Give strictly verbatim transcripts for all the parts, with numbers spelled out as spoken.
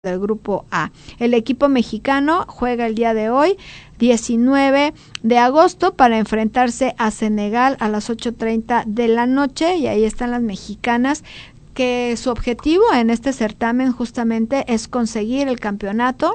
del grupo A. El equipo mexicano juega el día de hoy, diecinueve de agosto, para enfrentarse a Senegal a las ocho treinta de la noche, y ahí están las mexicanas, que su objetivo en este certamen justamente es conseguir el campeonato,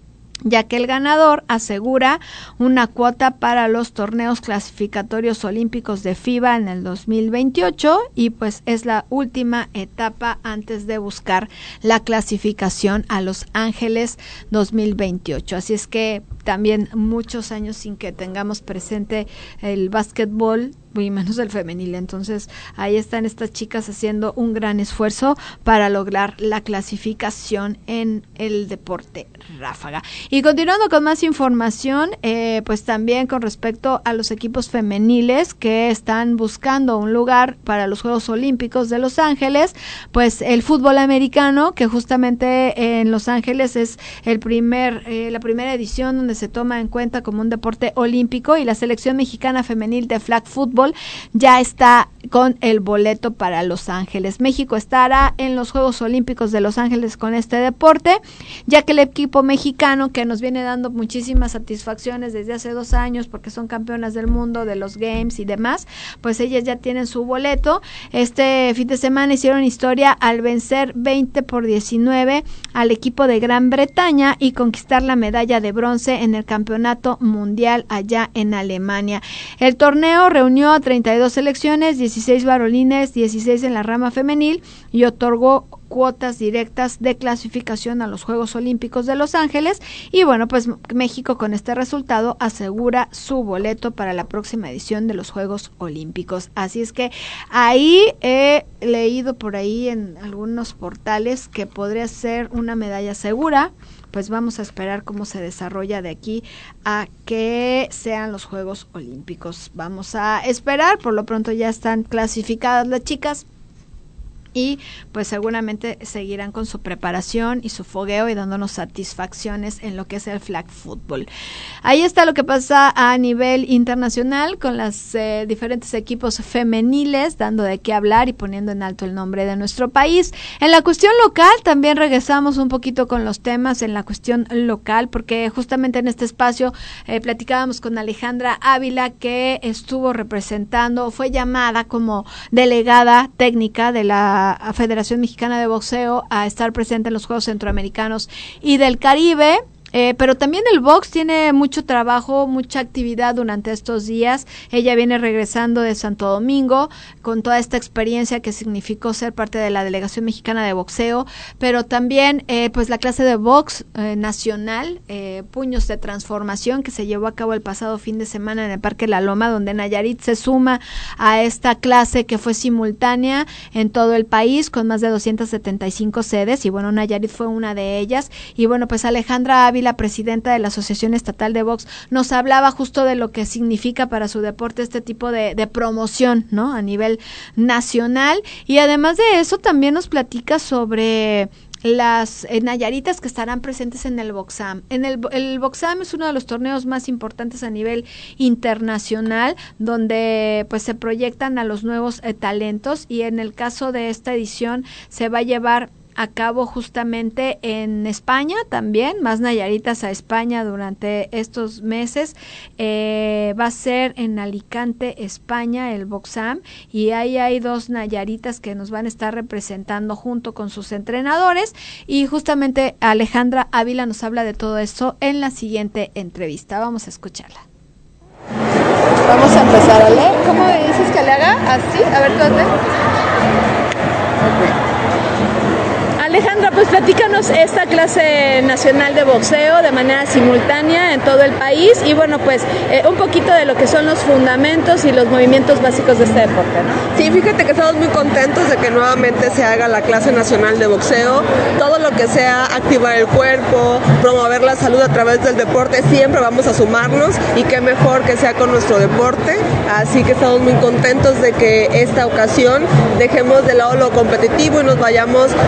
ya que el ganador asegura una cuota para los torneos clasificatorios olímpicos de FIBA en el dos mil veintiocho, y pues es la última etapa antes de buscar la clasificación a Los Ángeles dos mil veintiocho. Así es que también muchos años sin que tengamos presente el básquetbol, y menos el femenil. Entonces ahí están estas chicas haciendo un gran esfuerzo para lograr la clasificación en el deporte ráfaga. Y continuando con más información, eh, pues también con respecto a los equipos femeniles que están buscando un lugar para los Juegos Olímpicos de Los Ángeles, pues el fútbol americano, que justamente en Los Ángeles es el primer, eh, la primera edición donde se toma en cuenta como un deporte olímpico, y la selección mexicana femenil de flag football ya está con el boleto para Los Ángeles. México estará en los Juegos Olímpicos de Los Ángeles con este deporte, ya que el equipo mexicano, que nos viene dando muchísimas satisfacciones desde hace dos años porque son campeonas del mundo de los Games y demás, pues ellas ya tienen su boleto. Este fin de semana hicieron historia al vencer veinte por diecinueve al equipo de Gran Bretaña y conquistar la medalla de bronce en el campeonato mundial allá en Alemania. El torneo reunió a treinta y dos selecciones, dieciséis varonines, dieciséis en la rama femenil, y otorgó cuotas directas de clasificación a los Juegos Olímpicos de Los Ángeles. Y bueno, pues México con este resultado asegura su boleto para la próxima edición de los Juegos Olímpicos. Así es que ahí he leído por ahí en algunos portales que podría ser una medalla segura. Pues vamos a esperar cómo se desarrolla de aquí a que sean los Juegos Olímpicos. Vamos a esperar, por lo pronto ya están clasificadas las chicas, y pues seguramente seguirán con su preparación y su fogueo y dándonos satisfacciones en lo que es el flag football. Ahí está lo que pasa a nivel internacional con los eh, diferentes equipos femeniles, dando de qué hablar y poniendo en alto el nombre de nuestro país. En la cuestión local también regresamos un poquito con los temas en la cuestión local, porque justamente en este espacio eh, platicábamos con Alejandra Ávila, que estuvo representando, fue llamada como delegada técnica de la a Federación Mexicana de Boxeo a estar presente en los Juegos Centroamericanos y del Caribe. Eh, pero también el box tiene mucho trabajo, mucha actividad durante estos días. Ella viene regresando de Santo Domingo con toda esta experiencia que significó ser parte de la Delegación Mexicana de Boxeo, pero también eh, pues la clase de box eh, nacional, eh, Puños de Transformación, que se llevó a cabo el pasado fin de semana en el Parque La Loma, donde Nayarit se suma a esta clase que fue simultánea en todo el país con más de doscientas setenta y cinco sedes, y bueno, Nayarit fue una de ellas. Y bueno, pues Alejandra Ávila, la presidenta de la Asociación Estatal de Box, nos hablaba justo de lo que significa para su deporte este tipo de, de promoción, ¿no?, a nivel nacional. Y además de eso también nos platica sobre las eh, nayaritas que estarán presentes en el Boxam. En el, el Boxam es uno de los torneos más importantes a nivel internacional, donde pues se proyectan a los nuevos eh, talentos, y en el caso de esta edición se va a llevar a cabo justamente en España también, más nayaritas a España durante estos meses. Eh, va a ser en Alicante, España, el Boxam, y ahí hay dos nayaritas que nos van a estar representando junto con sus entrenadores, y justamente Alejandra Ávila nos habla de todo esto en la siguiente entrevista. Vamos a escucharla. Vamos a empezar a leer. ¿Cómo me dices que le haga? ¿Así? A ver, tú hazle. Ok. Alejandra, pues platícanos esta clase nacional de boxeo de manera simultánea en todo el país, y bueno, pues eh, un poquito de lo que son los fundamentos y los movimientos básicos de este deporte, ¿no? Sí, fíjate que estamos muy contentos de que nuevamente se haga la clase nacional de boxeo. Todo lo que sea activar el cuerpo, promover la salud a través del deporte, siempre vamos a sumarnos, y qué mejor que sea con nuestro deporte. Así que estamos muy contentos de que esta ocasión dejemos de lado lo competitivo y nos vayamos a lo social,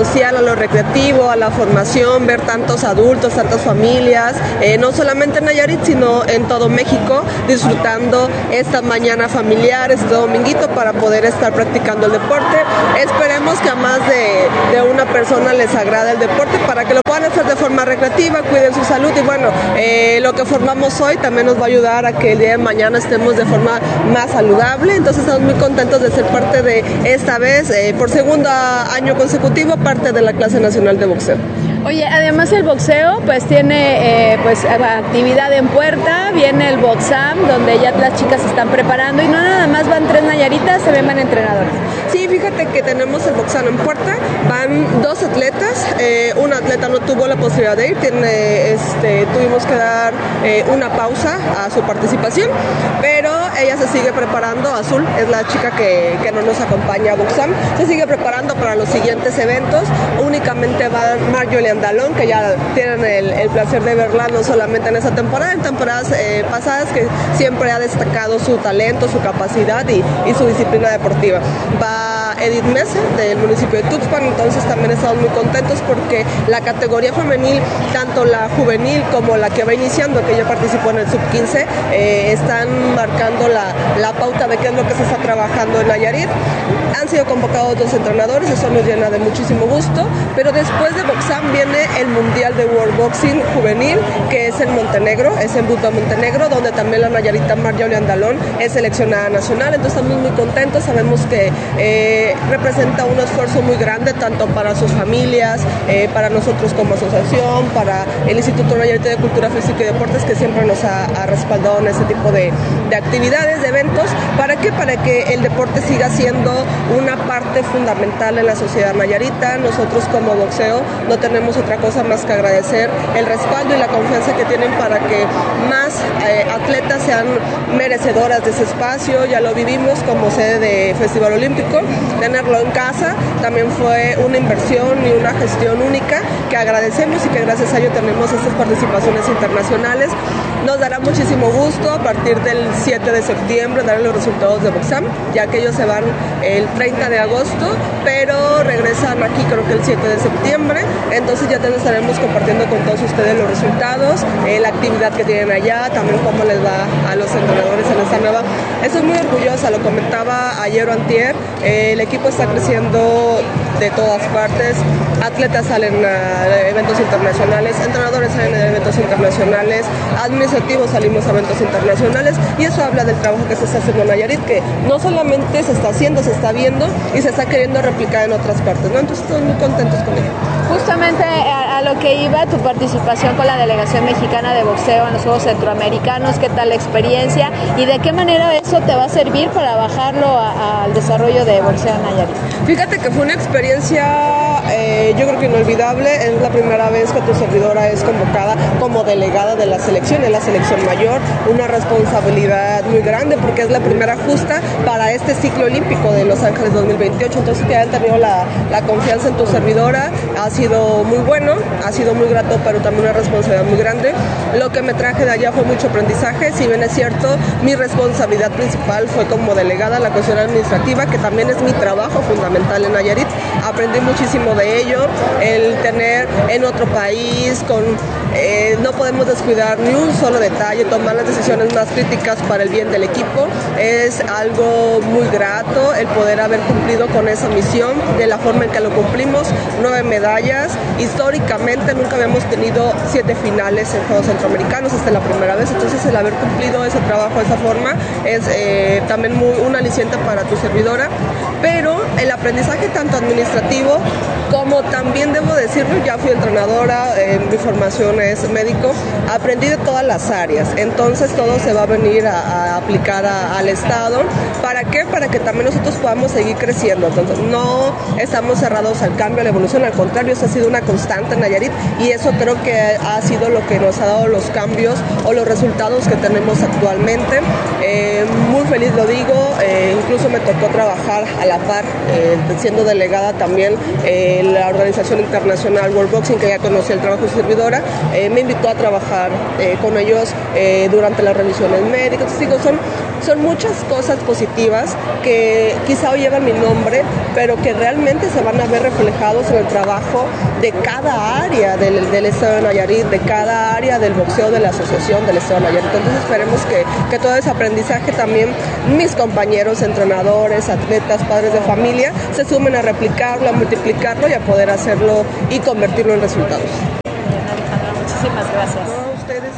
social, a lo recreativo, a la formación, ver tantos adultos, tantas familias, eh, no solamente en Nayarit, sino en todo México, disfrutando esta mañana familiar, este dominguito, para poder estar practicando el deporte. Esperemos que a más de, de una persona les agrade el deporte para que lo puedan hacer de forma recreativa, cuiden su salud y bueno, eh, lo que formamos hoy también nos va a ayudar a que el día de mañana estemos de forma más saludable. Entonces estamos muy contentos de ser parte de esta vez, eh, por segundo año consecutivo, parte de la clase nacional de boxeo. Oye, además el boxeo pues tiene eh, pues actividad en puerta, viene el Boxam, donde ya las chicas se están preparando y no nada más van tres nayaritas, también van entrenadores. Sí, fíjate que tenemos el Boxam en puerta, van dos atletas, eh, un atleta no tuvo la posibilidad de ir, tiene, este, tuvimos que dar eh, una pausa a su participación, pero ella se sigue preparando, Azul es la chica que, que no nos acompaña a Boxam, se sigue preparando para los siguientes eventos, únicamente van Marjorie Andalón, que ya tienen el, el placer de verla no solamente en esta temporada, en temporadas eh, pasadas, que siempre ha destacado su talento, su capacidad y, y su disciplina deportiva. Va Edith Mesa, del municipio de Tuxpan, entonces también estamos muy contentos porque la categoría femenil, tanto la juvenil como la que va iniciando, que ya participó en el sub quince, eh, están marcando la, la pauta de qué es lo que se está trabajando en Nayarit. Han sido convocados dos entrenadores, eso nos llena de muchísimo gusto, pero después de Boxam viene el Mundial de World Boxing Juvenil, que es en Montenegro, es en Budva, Montenegro, donde también la nayarita Marjorie Andalón es seleccionada nacional, entonces estamos muy contentos, sabemos que eh, representa un esfuerzo muy grande, tanto para sus familias, eh, para nosotros como asociación, para el Instituto Nayarita de Cultura Física y Deportes, que siempre nos ha, ha respaldado en este tipo de, de actividades, de eventos. ¿Para qué? Para que el deporte siga siendo una parte fundamental en la sociedad nayarita. Nosotros como boxeo no tenemos otra cosa más que agradecer el respaldo y la confianza que tienen para que más eh, atletas sean merecedoras de ese espacio. Ya lo vivimos como sede de Festival Olímpico, tenerlo en casa también fue una inversión y una gestión única que agradecemos y que gracias a ello tenemos estas participaciones internacionales. Nos dará muchísimo gusto a partir del siete de septiembre dar los resultados de Boxam, ya que ellos se van el treinta de agosto, pero regresan aquí creo que el siete de septiembre, entonces ya te estaremos compartiendo con todos ustedes los resultados, eh, la actividad que tienen allá, también cómo les va a los entrenadores en esta nueva. Estoy muy orgullosa, lo comentaba ayer o antier, eh, el equipo está creciendo de todas partes, atletas salen a eventos internacionales, entrenadores salen a eventos internacionales, administrativos salimos a eventos internacionales y eso habla del trabajo que se está haciendo en Nayarit, que no solamente se está haciendo, se está viendo y se está queriendo replicar en otras partes, ¿no? Entonces estamos muy contentos con ello. Justamente a, a lo que iba tu participación con la delegación mexicana de boxeo en los Juegos Centroamericanos, ¿qué tal la experiencia y de qué manera eso te va a servir para bajarlo a, a, al desarrollo de boxeo en Nayarit? Fíjate que fue una experiencia eh, yo creo que inolvidable, es la primera vez que tu servidora es convocada como delegada de la selección, de la selección mayor, una responsabilidad muy grande porque es la primera justa para este ciclo olímpico de Los Ángeles dos mil veintiocho, entonces que hayan tenido la, la confianza en tu servidora ha sido muy bueno, ha sido muy grato, pero también una responsabilidad muy grande. Lo que me traje de allá fue mucho aprendizaje, si bien es cierto, mi responsabilidad principal fue como delegada la cuestión administrativa, que también es mi trabajo fundamental en Nayarit, aprendí muchísimo de ello, el tener en otro país, con eh, no podemos descuidar ni un solo detalle, tomar las decisiones más críticas para el bien del equipo, es algo muy grato el poder haber cumplido con esa misión de la forma en que lo cumplimos, nueve medallas, históricamente nunca habíamos tenido siete finales en Juegos Centroamericanos, esta es la primera vez, entonces el haber cumplido ese trabajo de esa forma es eh, también muy, un aliciente para tu servidora, pero el aprendizaje tanto administrativo como también debo decirlo, ya fui entrenadora, eh, mi formación es médico, aprendí de todas las áreas, entonces todo se va a venir a, a aplicar a, al Estado, ¿para qué? Para que también nosotros podamos seguir creciendo, entonces no estamos cerrados al cambio, a la evolución, al contrario, eso ha sido una constante en Nayarit y eso creo que ha sido lo que nos ha dado los cambios o los resultados que tenemos actualmente, eh, muy feliz lo digo, eh, incluso me tocó trabajar a la par, eh, siendo delegada también también eh, la organización internacional World Boxing, que ya conocía el trabajo de su servidora, eh, me invitó a trabajar eh, con ellos eh, durante las revisiones médicas. Entonces, digo, son, son muchas cosas positivas que quizá hoy llevan mi nombre, pero que realmente se van a ver reflejados en el trabajo de cada área del, del Estado de Nayarit, de cada área del boxeo de la asociación del Estado de Nayarit. Entonces esperemos que, que todo ese aprendizaje también mis compañeros, entrenadores, atletas, padres de familia, se sumen a replicarlo, a multiplicarlo y a poder hacerlo y convertirlo en resultados. Bien, Alejandra, muchísimas gracias. No, a ustedes.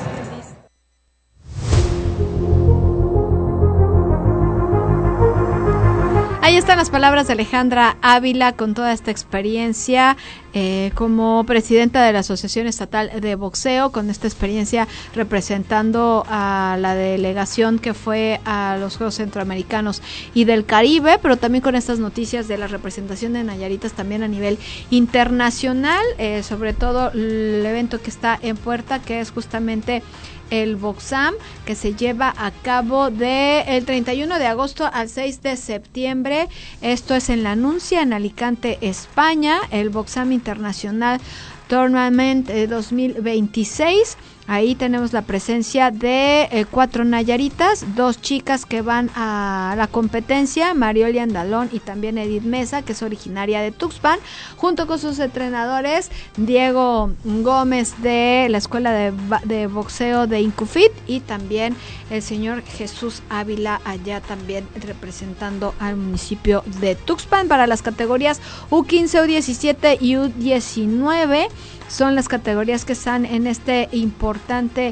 Ahí están las palabras de Alejandra Ávila con toda esta experiencia eh, como presidenta de la Asociación Estatal de Boxeo, con esta experiencia representando a la delegación que fue a los Juegos Centroamericanos y del Caribe, pero también con estas noticias de la representación de Nayaritas también a nivel internacional, eh, sobre todo el evento que está en puerta, que es justamente el Boxam, que se lleva a cabo de el treinta y uno de agosto al seis de septiembre. Esto es en La Nuncia, en Alicante, España. El Boxam Internacional Tournament eh, dos mil veintiséis. Ahí tenemos la presencia de eh, cuatro nayaritas, dos chicas que van a la competencia, Marioli Andalón y también Edith Mesa, que es originaria de Tuxpan, junto con sus entrenadores, Diego Gómez de la Escuela de, de Boxeo de Incufit y también el señor Jesús Ávila, allá también representando al municipio de Tuxpan para las categorías U quince, U diecisiete y U diecinueve. Son las categorías que están en este importante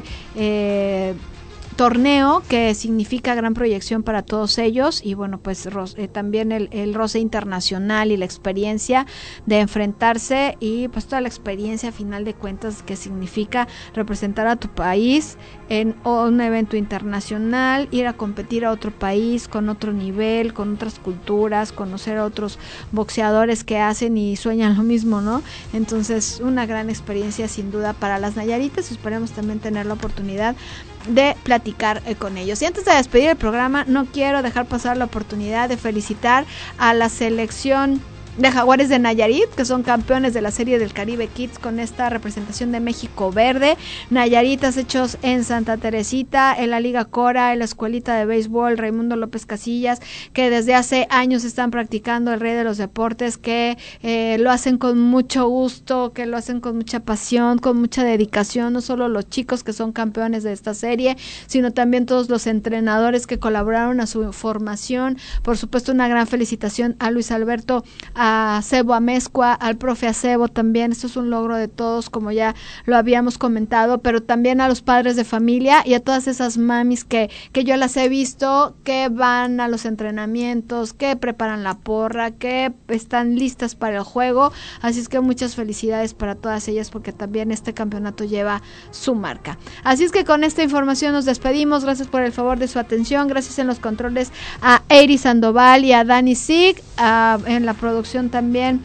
eh, torneo, que significa gran proyección para todos ellos, y bueno, pues eh, también el, el roce internacional y la experiencia de enfrentarse, y pues toda la experiencia a final de cuentas que significa representar a tu país en un evento internacional, ir a competir a otro país con otro nivel, con otras culturas, conocer a otros boxeadores que hacen y sueñan lo mismo, ¿no? Entonces, una gran experiencia sin duda para las nayaritas. Esperemos también tener la oportunidad de platicar eh, con ellos. Y antes de despedir el programa, no quiero dejar pasar la oportunidad de felicitar a la selección de Jaguares de Nayarit, que son campeones de la Serie del Caribe Kids con esta representación de México Verde. Nayaritas hechos en Santa Teresita, en la Liga Cora, en la Escuelita de Béisbol Raimundo López Casillas, que desde hace años están practicando el rey de los deportes, que eh, lo hacen con mucho gusto, que lo hacen con mucha pasión, con mucha dedicación, no solo los chicos que son campeones de esta serie, sino también todos los entrenadores que colaboraron a su formación. Por supuesto, una gran felicitación a Luis Alberto, a a Cebo Amezcua, al profe Acebo también. Esto es un logro de todos, como ya lo habíamos comentado, pero también a los padres de familia y a todas esas mamis que, que yo las he visto, que van a los entrenamientos, que preparan la porra, que están listas para el juego. Así es que muchas felicidades para todas ellas, porque también este campeonato lleva su marca. Así es que con esta información nos despedimos. Gracias por el favor de su atención. Gracias en los controles a Eri Sandoval y a Dani Sig, a, en la producción también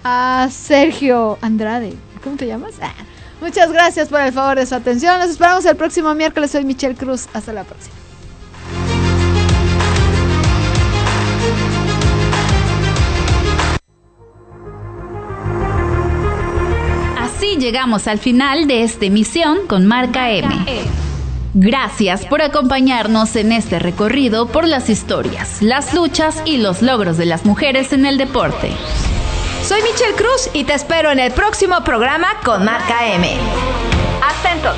a Sergio Andrade. ¿Cómo te llamas? Ah, muchas gracias por el favor de su atención. Nos esperamos el próximo miércoles. Soy Michelle Cruz. Hasta la próxima. Así llegamos al final de esta emisión con Marca M. Gracias por acompañarnos en este recorrido por las historias, las luchas y los logros de las mujeres en el deporte. Soy Michelle Cruz y te espero en el próximo programa con Marca M. Hasta entonces.